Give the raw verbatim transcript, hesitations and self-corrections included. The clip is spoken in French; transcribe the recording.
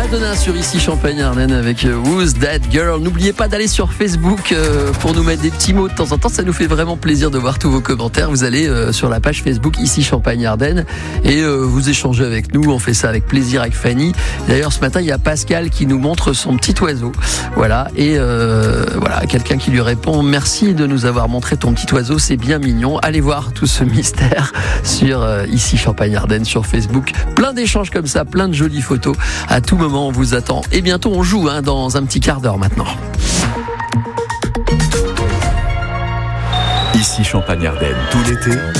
Madonna sur Ici Champagne-Ardenne avec Who's That Girl. N'oubliez pas d'aller sur Facebook euh, pour nous mettre des petits mots de temps en temps. Ça nous fait vraiment plaisir de voir tous vos commentaires. Vous allez euh, sur la page Facebook Ici Champagne-Ardenne et euh, vous échangez avec nous. On fait ça avec plaisir avec Fanny. D'ailleurs, ce matin, il y a Pascal qui nous montre son petit oiseau. Voilà. Et euh, voilà, quelqu'un qui lui répond: merci de nous avoir montré ton petit oiseau. C'est bien mignon. Allez voir tout ce mystère sur euh, Ici Champagne-Ardenne sur Facebook. Plein d'échanges comme ça, plein de jolies photos. À tout moment, on vous attend. Et bientôt, on joue hein, dans un petit quart d'heure maintenant. Ici Champagne-Ardenne, tout l'été.